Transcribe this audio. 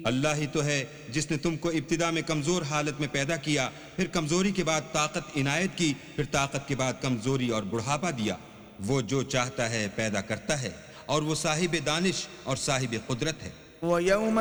अल्लाह ही तो है जिसने तुमको इब्तिदा में कमजोर हालत में पैदा किया, फिर कमजोरी के बाद ताकत इनायत की, फिर ताकत के बाद कमजोरी और बुढ़ापा दिया। वो जो चाहता है पैदा करता है और वो साहिब दानिश और साहिब कुदरत है।